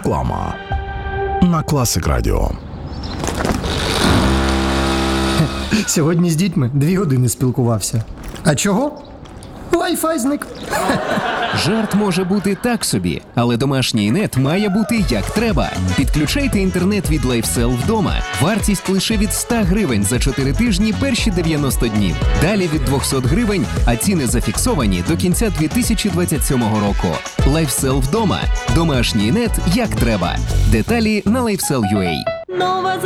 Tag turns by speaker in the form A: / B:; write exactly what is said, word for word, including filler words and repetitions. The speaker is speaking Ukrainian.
A: Реклама на Класик Радіо.
B: Сьогодні з дітьми дві години спілкувався. А чого? Wi-Fi зник.
C: Жарт може бути так собі, але домашній нет має бути як треба. Підключайте інтернет від LifeSell вдома. Вартість лише від сто гривень за чотири тижні перші дев'яносто днів. Далі від двісті гривень, а ціни зафіксовані до кінця дві тисячі двадцять сьомого року. LifeSell вдома. Домашній нет як треба. Деталі на LifeSell точка ю а.
D: Нова